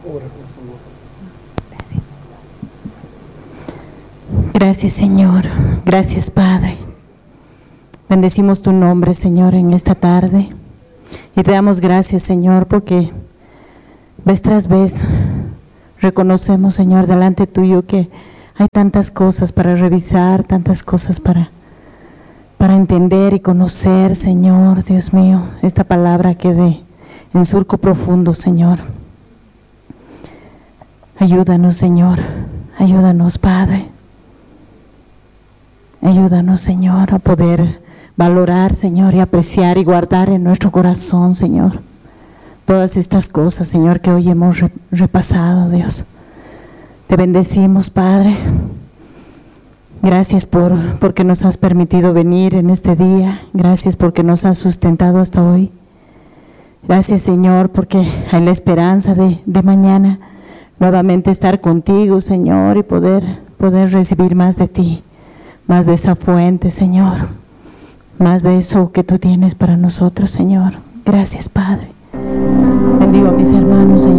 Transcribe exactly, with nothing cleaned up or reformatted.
Gracias, Señor. Gracias, Padre. Bendecimos tu nombre, Señor, en esta tarde. Y te damos gracias, Señor, porque vez tras vez reconocemos, Señor, delante tuyo que hay tantas cosas para revisar, tantas cosas para, para entender y conocer, Señor, Dios mío. Esta palabra quede en surco profundo, Señor. Ayúdanos, Señor. Ayúdanos, Padre. Ayúdanos, Señor, a poder valorar, Señor, y apreciar y guardar en nuestro corazón, Señor, todas estas cosas, Señor, que hoy hemos repasado, Dios. Te bendecimos, Padre. Gracias por porque nos has permitido venir en este día. Gracias porque nos has sustentado hasta hoy. Gracias, Señor, porque hay la esperanza de, de mañana nuevamente estar contigo, Señor, y poder, poder recibir más de ti. Más de esa fuente, Señor, más de eso que tú tienes para nosotros, Señor. Gracias, Padre. Bendigo a mis hermanos, Señor.